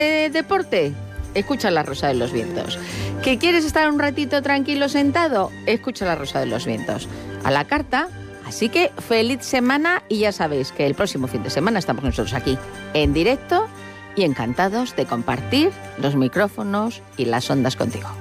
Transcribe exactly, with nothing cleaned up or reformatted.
de deporte? Escucha La Rosa de los Vientos. ¿Que quieres estar un ratito tranquilo sentado? Escucha La Rosa de los Vientos. A la carta. Así que feliz semana y ya sabéis que el próximo fin de semana estamos nosotros aquí en directo y encantados de compartir los micrófonos y las ondas contigo.